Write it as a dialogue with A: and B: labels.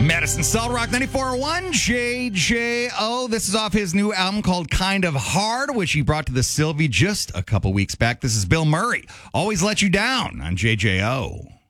A: Madison Solid Rock 94.1 JJO. This is off his new album called Kind of Hard, which he brought to the Sylvie just a couple weeks back. This is Bill Murray. Always Let You Down on JJO.